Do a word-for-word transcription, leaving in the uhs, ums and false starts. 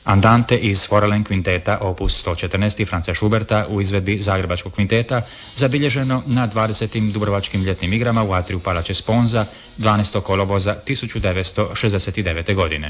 Andante iz Forelen kvinteta opus sto četrnaest Franca Schuberta u izvedbi Zagrebačkog kvinteta, zabilježeno na dvadesetim Dubrovačkim ljetnim igrama u atriju Palače Sponza dvanaestog kolovoza tisuću devetsto šezdeset devete godine.